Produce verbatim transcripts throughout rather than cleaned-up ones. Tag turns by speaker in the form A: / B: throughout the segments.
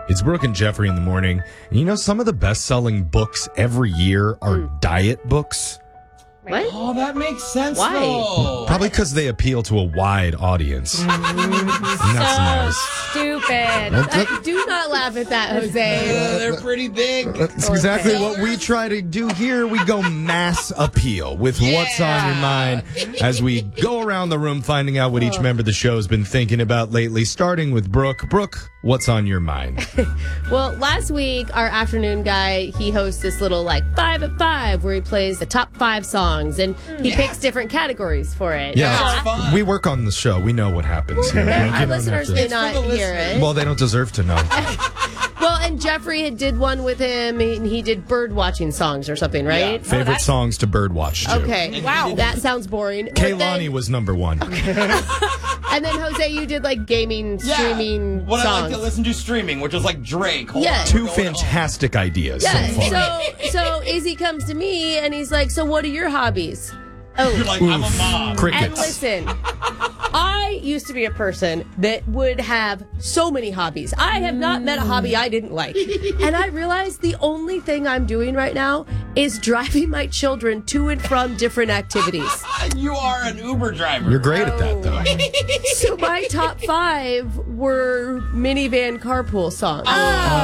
A: It's Brooke and Jeffrey in the morning. And you know, some of the best-selling books every year are mm. diet books.
B: What?
C: Oh, that makes sense.
B: Why?
C: Though.
A: Probably because they appeal to a wide audience. And that's
D: so
A: nice.
D: Stupid.
B: Uh, do not laugh at that, Jose.
C: Uh, they're pretty big.
A: That's exactly what we try to do here. We go mass appeal with yeah. what's on your mind as we go around the room finding out what each member of the show has been thinking about lately, starting with Brooke. Brooke, what's on your mind?
B: Well, last week, our afternoon guy, he hosts this little, like, five at five where he plays the top five songs. And he yeah. picks different categories for it.
A: Yeah, yeah. We work on the show. We know what happens here.
B: Well, our listeners may not hear it.
A: Well, they don't deserve to know.
B: Well, and Jeffrey had did one with him, and he did bird watching songs or something, right?
A: Yeah. Favorite oh, songs to bird watch, too.
B: Okay. Wow. That sounds boring.
A: Kaylani was number one.
B: Okay. And then, Jose, you did, like, gaming,
C: yeah.
B: streaming
C: what
B: songs.
C: I like to listen to streaming, which is like Drake. Hold
B: yeah.
C: on,
A: Two fantastic on. ideas
B: yeah.
A: so far.
B: So, so Izzy comes to me, and he's like, so what are your hobbies?
C: Oh, You're like, Oof. I'm a mom.
A: Crickets.
B: And listen, I used to be a person that would have so many hobbies. I have not met a hobby I didn't like. And I realized the only thing I'm doing right now is driving my children to and from different activities.
C: You are an Uber driver.
A: You're great at that, though.
B: So my top five were minivan carpool songs.
A: Oh,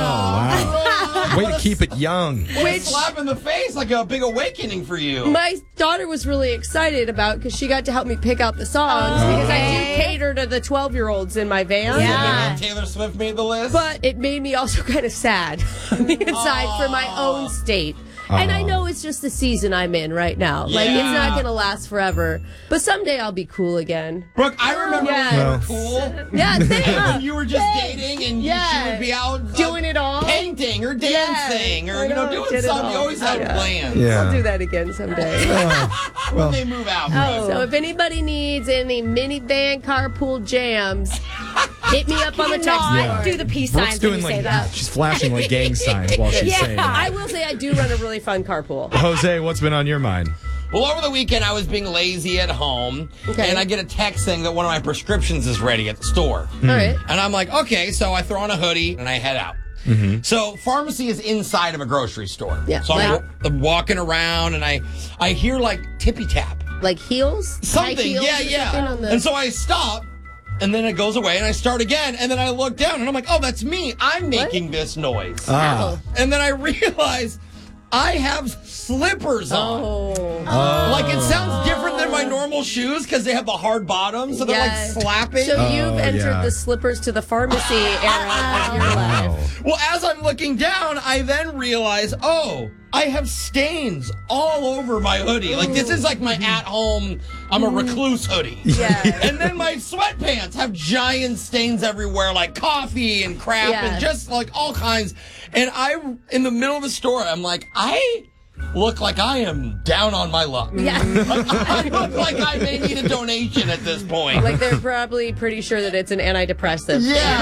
A: oh wow. Way to keep it young.
C: Which slap in the face, like a big awakening for you.
B: My daughter was really excited about because she got to help me pick out the songs oh, because I do cater to the twelve-year-olds in my van.
C: Yeah. Taylor Swift made the list.
B: But it made me also kind of sad on the inside Aww. for my own state. Uh-huh. And I know it's just the season I'm in right now. Yeah. Like, it's not going to last forever. But someday I'll be cool again.
C: Brooke, I remember
B: yeah.
C: when you were cool.
B: Yeah, same.
C: When you were just same. dating and
B: yeah.
C: you would be out
B: doing uh, it all.
C: Painting or dancing
B: yeah.
C: or, you know, doing something. You always had
B: yeah.
C: plans.
A: Yeah.
B: I'll do that again someday.
C: oh. When well. they move out,
B: oh. So if anybody needs any minivan carpool jams, hit me up on the text.
D: Yeah. Do the peace
A: Brooke's
D: signs
A: doing
D: when you
A: like,
D: say that.
A: She's flashing like gang signs while she's
B: yeah.
A: saying that.
B: I will say I do run a really fun carpool.
A: Jose, what's been on your mind?
C: Well, over the weekend, I was being lazy at home, okay. and I get a text saying that one of my prescriptions is ready at the store.
B: Mm. All right.
C: And I'm like, okay, so I throw on a hoodie, and I head out. Mm-hmm. So pharmacy is inside of a grocery store.
B: Yeah.
C: So
B: like,
C: I'm, I'm walking around, and I, I hear, like, tippy-tap.
B: Like heels?
C: Something,
B: heels
C: yeah, yeah. The... And so I stop. And then it goes away, and I start again, and then I look down, and I'm like, oh, that's me. I'm making what? this noise.
A: Ah.
C: And then I realize I have slippers on.
B: Oh.
A: oh.
C: Like, it sounds different than my normal shoes because they have the hard bottoms, so they're
B: yes.
C: like slapping.
B: So
A: oh,
B: you've entered
A: yeah.
B: the slippers to the pharmacy era of your life.
C: Well, as I'm looking down, I then realize, oh, I have stains all over my hoodie. Like, this is like my at-home, I'm a recluse hoodie.
B: Yeah.
C: And then my sweatpants have giant stains everywhere, like coffee and crap yeah. and just like all kinds. And I, in the middle of the store, I'm like, I look like I am down on my luck.
B: Yeah.
C: Like, I look like I may need a donation at this point.
B: Like they're probably pretty sure that it's an antidepressant.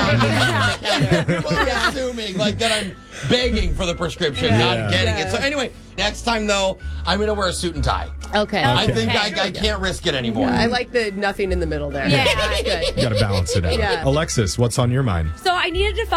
C: Yeah. yeah. People are assuming like that I'm begging for the prescription, yeah. not getting yeah. it. So anyway, next time though, I'm going to wear a suit and tie.
B: Okay.
C: I
B: okay.
C: think I, I can't risk it anymore.
B: Yeah, I like the nothing in the middle there.
D: Yeah.
B: That's good.
A: You got to balance it out.
B: Yeah.
A: Alexis, what's on your mind?
D: So I needed to